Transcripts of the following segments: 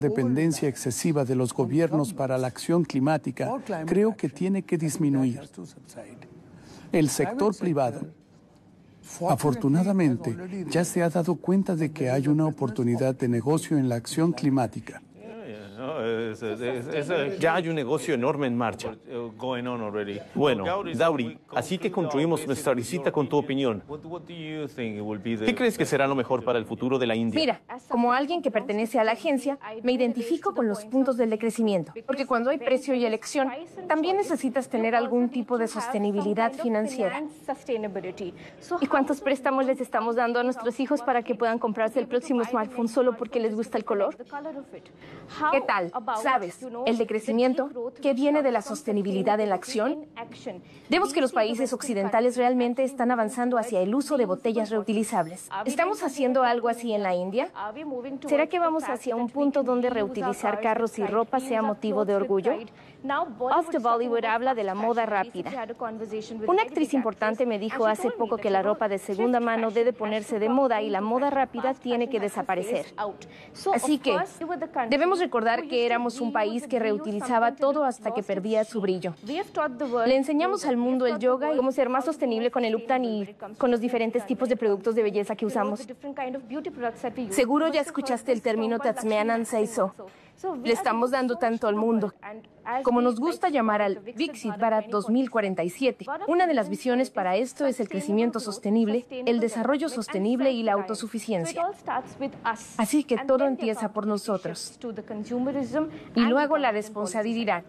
dependencia excesiva de los gobiernos para la acción climática, creo que tiene que disminuir. El sector privado, afortunadamente, ya se ha dado cuenta de que hay una oportunidad de negocio en la acción climática. Ya hay un negocio enorme en marcha. Bueno, Dauri, así que concluimos nuestra visita con tu opinión. ¿Qué crees que será lo mejor para el futuro de la India? Mira, como alguien que pertenece a la agencia, me identifico con los puntos del decrecimiento, porque cuando hay precio y elección, también necesitas tener algún tipo de sostenibilidad financiera. ¿Y cuántos préstamos les estamos dando a nuestros hijos para que puedan comprarse el próximo smartphone solo porque les gusta el color? ¿Qué tal? ¿Sabes? El decrecimiento que viene de la sostenibilidad en la acción. Vemos que los países occidentales realmente están avanzando hacia el uso de botellas reutilizables. ¿Estamos haciendo algo así en la India? ¿Será que vamos hacia un punto donde reutilizar carros y ropa sea motivo de orgullo? Off the Bollywood habla de la moda rápida. Una actriz importante me dijo hace poco que la ropa de segunda mano debe ponerse de moda y la moda rápida tiene que desaparecer. Así que debemos recordar que éramos un país que reutilizaba todo hasta que perdía su brillo. Le enseñamos al mundo el yoga y cómo ser más sostenible con el Uptan y con los diferentes tipos de productos de belleza que usamos. Seguro ya escuchaste el término Tatsmeanan Seiso. Le estamos dando tanto al mundo, como nos gusta llamar al Viksit Bharat 2047. Una de las visiones para esto es el crecimiento sostenible, el desarrollo sostenible y la autosuficiencia. Así que todo empieza por nosotros. Y luego la responsabilidad.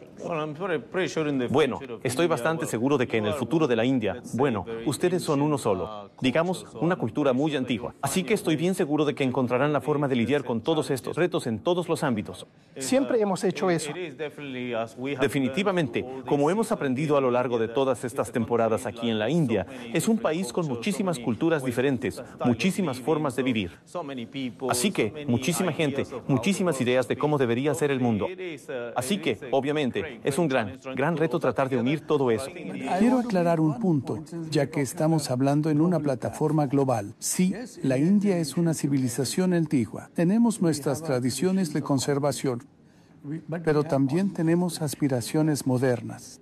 Bueno, estoy bastante seguro de que en el futuro de la India, ustedes son uno solo, digamos, una cultura muy antigua. Así que estoy bien seguro de que encontrarán la forma de lidiar con todos estos retos en todos los ámbitos. Siempre hemos hecho eso. Definitivamente, como hemos aprendido a lo largo de todas estas temporadas aquí en la India, es un país con muchísimas culturas diferentes, muchísimas formas de vivir. Así que, muchísima gente, muchísimas ideas de cómo debería ser el mundo. Así que, obviamente, es un gran reto tratar de unir todo eso. Quiero aclarar un punto, ya que estamos hablando en una plataforma global. Sí, la India es una civilización antigua. Tenemos nuestras tradiciones de conservación, pero también tenemos aspiraciones modernas.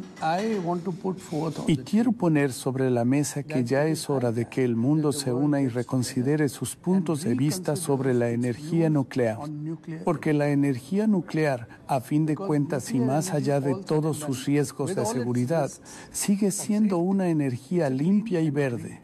Y quiero poner sobre la mesa que ya es hora de que el mundo se una y reconsidere sus puntos de vista sobre la energía nuclear. Porque la energía nuclear, a fin de cuentas y más allá de todos sus riesgos de seguridad, sigue siendo una energía limpia y verde.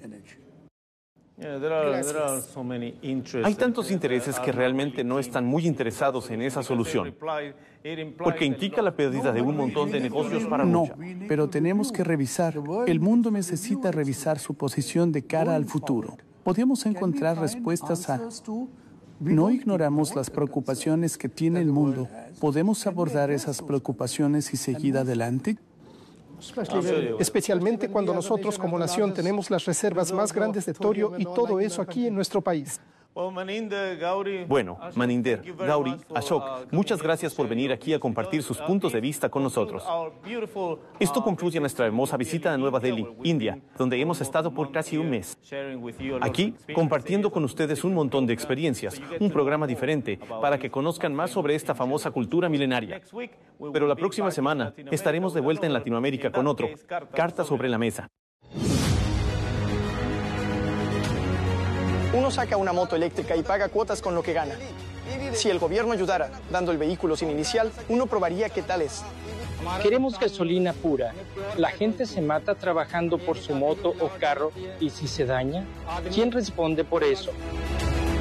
Hay tantos intereses que realmente no están muy interesados en esa solución, porque implica la pérdida de un montón de negocios para No, pero tenemos que revisar. El mundo necesita revisar su posición de cara al futuro. Podemos encontrar respuestas a... No ignoramos las preocupaciones que tiene el mundo. ¿Podemos abordar esas preocupaciones y seguir adelante? Especialmente cuando nosotros como nación tenemos las reservas más grandes de torio y todo eso aquí en nuestro país. Bueno, Maninder, Gauri, Ashok, muchas gracias por venir aquí a compartir sus puntos de vista con nosotros. Esto concluye nuestra hermosa visita a Nueva Delhi, India, donde hemos estado por casi un mes. Aquí, compartiendo con ustedes un montón de experiencias, un programa diferente, para que conozcan más sobre esta famosa cultura milenaria. Pero la próxima semana estaremos de vuelta en Latinoamérica con otro, Carta sobre la Mesa. Uno saca una moto eléctrica y paga cuotas con lo que gana. Si el gobierno ayudara dando el vehículo sin inicial, uno probaría qué tal es. Queremos gasolina pura. La gente se mata trabajando por su moto o carro y si se daña, ¿quién responde por eso?